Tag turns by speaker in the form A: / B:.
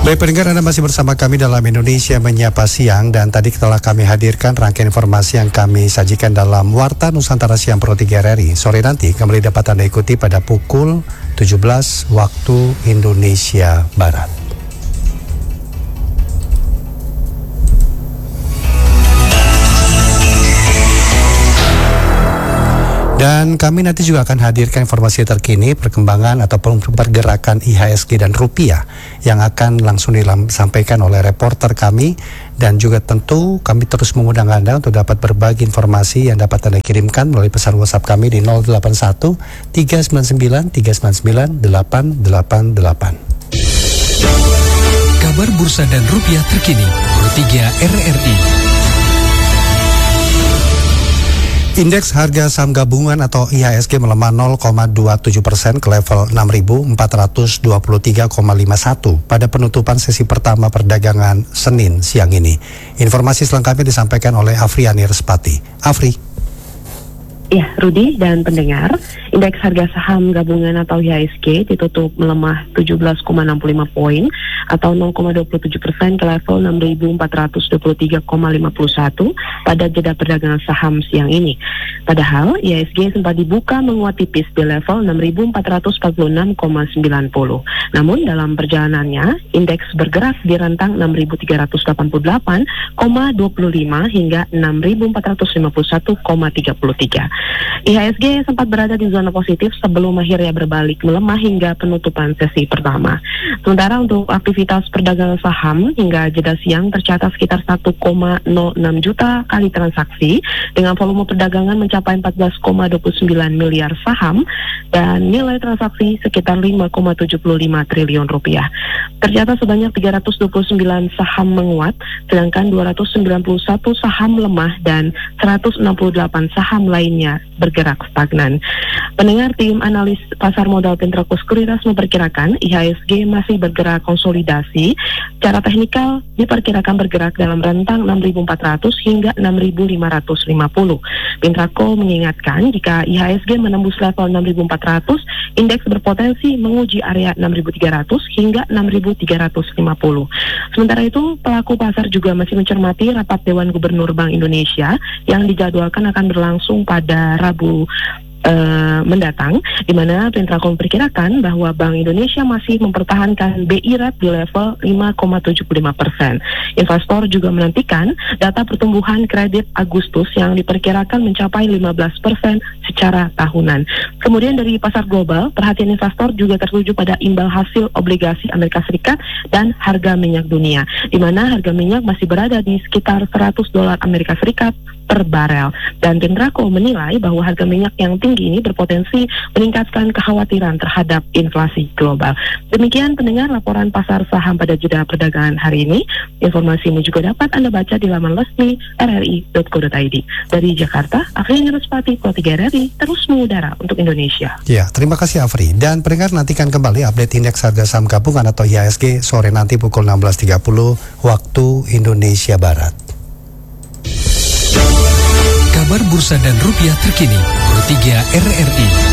A: Baik pendengar, Anda masih bersama kami dalam Indonesia Menyapa Siang, dan tadi telah kami hadirkan rangkaian informasi yang kami sajikan dalam Warta Nusantara Siang Pro 3 RRI. Sore nanti kembali dapat Anda ikuti pada pukul 17 waktu Indonesia Barat. Dan kami nanti juga akan hadirkan informasi terkini perkembangan ataupun pergerakan IHSG dan rupiah yang akan langsung disampaikan oleh reporter kami, dan juga tentu kami terus mengundang Anda untuk dapat berbagi informasi yang dapat Anda kirimkan melalui pesan WhatsApp kami di 081 399 399 888.
B: Kabar bursa dan rupiah terkini Pro 3 RRI.
A: Indeks harga saham gabungan atau IHSG melemah 0,27% ke level 6.423,51 pada penutupan sesi pertama perdagangan Senin siang ini. Informasi selengkapnya disampaikan oleh Afriani Respati. Afri.
C: Ya, Rudi dan pendengar, indeks harga saham gabungan atau IHSG ditutup melemah 17,65 poin atau 0,27% ke level 6.423,51 pada jeda perdagangan saham siang ini. Padahal IHSG sempat dibuka menguat tipis di level 6.446,90. Namun dalam perjalanannya, indeks bergerak di rentang 6.388,25 hingga 6.451,33. IHSG sempat berada di zona positif sebelum akhirnya berbalik melemah hingga penutupan sesi pertama. Sementara untuk aktivitas perdagangan saham hingga jeda siang tercatat sekitar 1,06 juta kali transaksi dengan volume perdagangan mencapai 14,29 miliar saham dan nilai transaksi sekitar 5,75 triliun rupiah. Tercatat sebanyak 329 saham menguat, sedangkan 291 saham lemah dan 168 saham lainnya bergerak stagnan. Pendengar, tim analis pasar modal Pintraco Sekuritas memperkirakan IHSG masih bergerak konsolidasi. Secara teknikal diperkirakan bergerak dalam rentang 6.400 hingga 6.550. Pintraco mengingatkan jika IHSG menembus level 6.400, indeks berpotensi menguji area 6.300 hingga 6.350. Sementara itu, pelaku pasar juga masih mencermati rapat Dewan Gubernur Bank Indonesia yang dijadwalkan akan berlangsung pada Rabu mendatang, di mana Pintraco memperkirakan bahwa Bank Indonesia masih mempertahankan BI rate di level 5,75%. Investor juga menantikan data pertumbuhan kredit Agustus yang diperkirakan mencapai 15% secara tahunan. Kemudian dari pasar global, perhatian investor juga tertuju pada imbal hasil obligasi Amerika Serikat dan harga minyak dunia, di mana harga minyak masih berada di sekitar $100 Amerika Serikat per barel. Dan Pintraco menilai bahwa harga minyak yang tinggi ini berpotensi meningkatkan kekhawatiran terhadap inflasi global. Demikian pendengar laporan pasar saham pada jeda perdagangan hari ini. Informasi ini juga dapat Anda baca di laman resmi rri.co.id. Dari Jakarta, Afriani Respati, Pro 3 RRI, terus mengudara untuk Indonesia.
A: Ya, terima kasih Afri. Dan pendengar, nantikan kembali update indeks harga saham gabungan atau IHSG sore nanti pukul 16.30 waktu Indonesia Barat.
B: Kabar bursa dan rupiah terkini Pro 3 RRI.